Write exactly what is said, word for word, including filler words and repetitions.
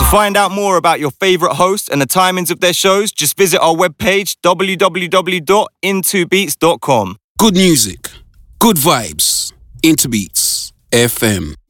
To find out more about your favourite host and the timings of their shows, just visit our webpage, w w w dot into beats dot com. Good music, good vibes, Into Beats F M.